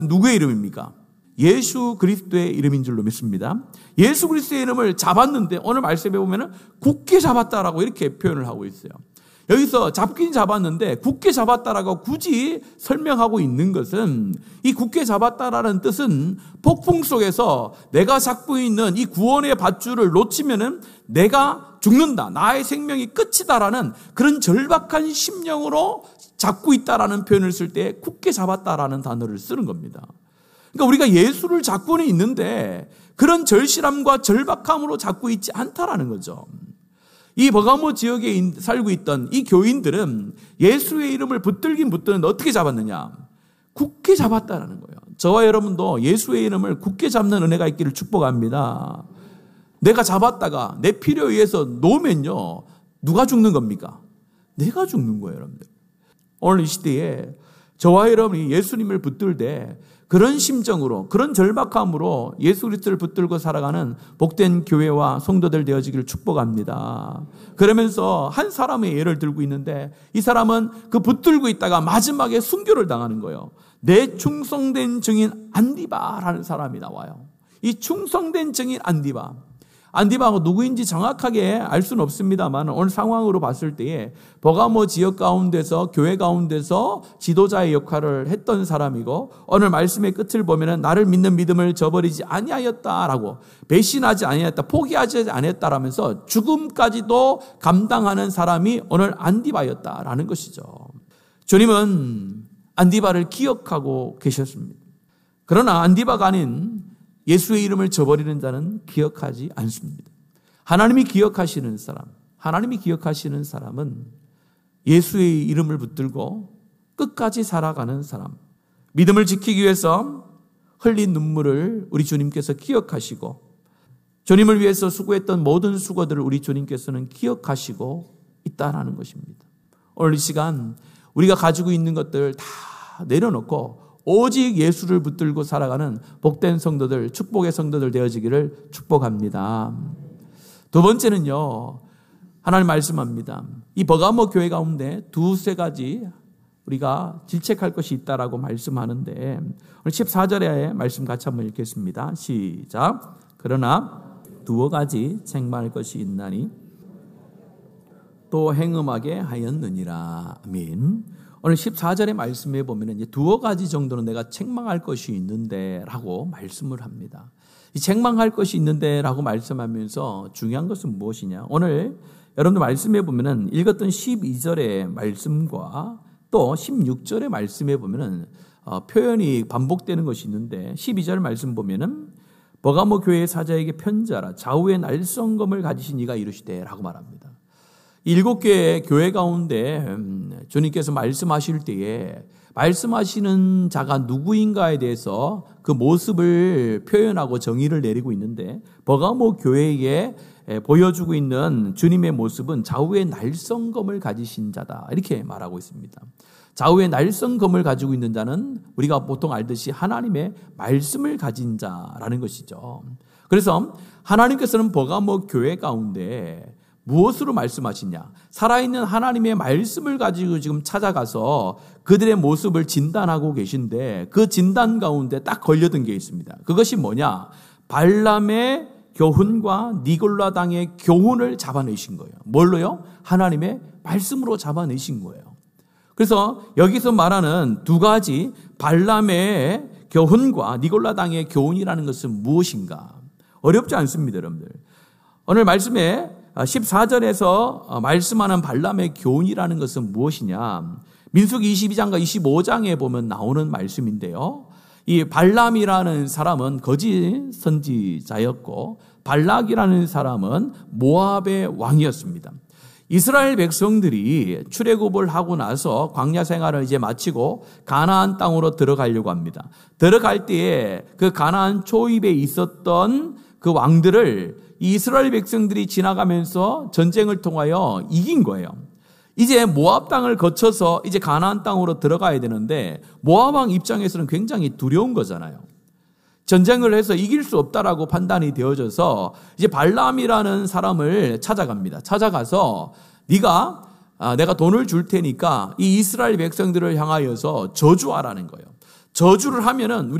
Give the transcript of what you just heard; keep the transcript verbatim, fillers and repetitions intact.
누구의 이름입니까? 예수 그리스도의 이름인 줄로 믿습니다. 예수 그리스도의 이름을 잡았는데 오늘 말씀해 보면 굳게 잡았다라고 이렇게 표현을 하고 있어요. 여기서 잡긴 잡았는데 굳게 잡았다라고 굳이 설명하고 있는 것은, 이 굳게 잡았다라는 뜻은 폭풍 속에서 내가 잡고 있는 이 구원의 밧줄을 놓치면은 내가 죽는다, 나의 생명이 끝이다라는 그런 절박한 심령으로 잡고 있다라는 표현을 쓸 때 굳게 잡았다라는 단어를 쓰는 겁니다. 그러니까 우리가 예수를 잡고는 있는데 그런 절실함과 절박함으로 잡고 있지 않다라는 거죠. 이 버가모 지역에 살고 있던 이 교인들은 예수의 이름을 붙들긴 붙드는데 어떻게 잡았느냐? 굳게 잡았다라는 거예요. 저와 여러분도 예수의 이름을 굳게 잡는 은혜가 있기를 축복합니다. 내가 잡았다가 내 필요에 의해서 놓으면요, 누가 죽는 겁니까? 내가 죽는 거예요, 여러분들. 오늘 이 시대에 저와 여러분이 예수님을 붙들 때 그런 심정으로, 그런 절박함으로 예수 그리스도를 붙들고 살아가는 복된 교회와 성도들 되어지기를 축복합니다. 그러면서 한 사람의 예를 들고 있는데, 이 사람은 그 붙들고 있다가 마지막에 순교를 당하는 거예요. 내 충성된 증인 안디바라는 사람이 나와요. 이 충성된 증인 안디바, 안디바가 누구인지 정확하게 알 수는 없습니다만 오늘 상황으로 봤을 때에 버가모 지역 가운데서, 교회 가운데서 지도자의 역할을 했던 사람이고, 오늘 말씀의 끝을 보면은 나를 믿는 믿음을 저버리지 아니하였다라고, 배신하지 아니하였다, 포기하지 아니했다라면서 죽음까지도 감당하는 사람이 오늘 안디바였다라는 것이죠. 주님은 안디바를 기억하고 계셨습니다. 그러나 안디바가 아닌 예수의 이름을 저버리는 자는 기억하지 않습니다. 하나님이 기억하시는 사람, 하나님이 기억하시는 사람은 예수의 이름을 붙들고 끝까지 살아가는 사람, 믿음을 지키기 위해서 흘린 눈물을 우리 주님께서 기억하시고, 주님을 위해서 수고했던 모든 수고들을 우리 주님께서는 기억하시고 있다는 것입니다. 오늘 이 시간 우리가 가지고 있는 것들 다 내려놓고 오직 예수를 붙들고 살아가는 복된 성도들, 축복의 성도들 되어지기를 축복합니다. 두 번째는요, 하나님 말씀합니다. 이 버가모 교회 가운데 두세 가지 우리가 질책할 것이 있다라고 말씀하는데, 오늘 십사 절의 말씀 같이 한번 읽겠습니다. 시작. 그러나 두어 가지 책망할 것이 있나니 또 행음하게 하였느니라. 아멘. 오늘 십사 절의 말씀에 보면 이제 두어 가지 정도는 내가 책망할 것이 있는데 라고 말씀을 합니다. 이 책망할 것이 있는데 라고 말씀하면서 중요한 것은 무엇이냐? 오늘 여러분들 말씀에 보면은 읽었던 십이 절의 말씀과 또 십육 절의 말씀에 보면은 어, 표현이 반복되는 것이 있는데, 십이 절 말씀 보면은 버가모 교회의 사자에게 편지하라. 좌우에 날성검을 가지신 이가 이르시되 라고 말합니다. 일곱 개의 교회 가운데 주님께서 말씀하실 때에 말씀하시는 자가 누구인가에 대해서 그 모습을 표현하고 정의를 내리고 있는데, 버가모 교회에 보여주고 있는 주님의 모습은 좌우에 날성검을 가지신 자다, 이렇게 말하고 있습니다. 좌우에 날성검을 가지고 있는 자는 우리가 보통 알듯이 하나님의 말씀을 가진 자라는 것이죠. 그래서 하나님께서는 버가모 교회 가운데 무엇으로 말씀하시냐? 살아있는 하나님의 말씀을 가지고 지금 찾아가서 그들의 모습을 진단하고 계신데, 그 진단 가운데 딱 걸려든 게 있습니다. 그것이 뭐냐? 발람의 교훈과 니골라 당의 교훈을 잡아내신 거예요. 뭘로요? 하나님의 말씀으로 잡아내신 거예요. 그래서 여기서 말하는 두 가지 발람의 교훈과 니골라 당의 교훈이라는 것은 무엇인가? 어렵지 않습니다, 여러분들. 오늘 말씀에 십사 절에서 말씀하는 발람의 교훈이라는 것은 무엇이냐? 민수기 이십이 장과 이십오 장에 보면 나오는 말씀인데요. 이 발람이라는 사람은 거짓 선지자였고, 발락이라는 사람은 모압의 왕이었습니다. 이스라엘 백성들이 출애굽을 하고 나서 광야 생활을 이제 마치고 가나안 땅으로 들어가려고 합니다. 들어갈 때에 그 가나안 초입에 있었던 그 왕들을 이스라엘 백성들이 지나가면서 전쟁을 통하여 이긴 거예요. 이제 모압 땅을 거쳐서 이제 가나안 땅으로 들어가야 되는데, 모압 왕 입장에서는 굉장히 두려운 거잖아요. 전쟁을 해서 이길 수 없다라고 판단이 되어져서 이제 발람이라는 사람을 찾아갑니다. 찾아가서 네가 아, 내가 돈을 줄 테니까 이 이스라엘 백성들을 향하여서 저주하라는 거예요. 저주를 하면은 우리